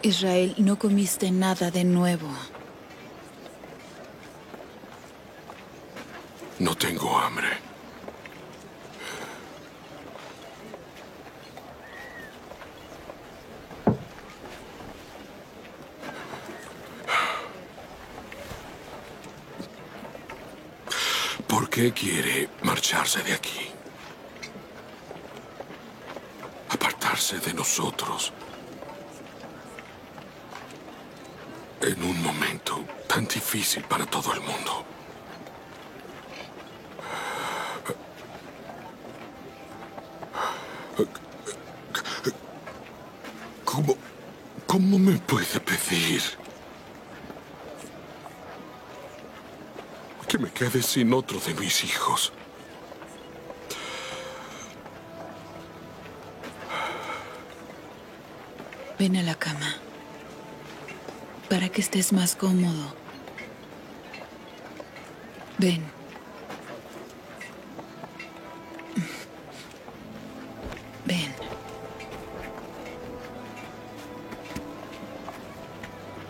Israel, no comiste nada de nuevo. No tengo hambre. ¿Por qué quiere marcharse de aquí? Apartarse de nosotros. En un momento tan difícil para todo el mundo. ¿Cómo me puede pedir que me quede sin otro de mis hijos? Ven a la cama. Para que estés más cómodo. Ven. Ven.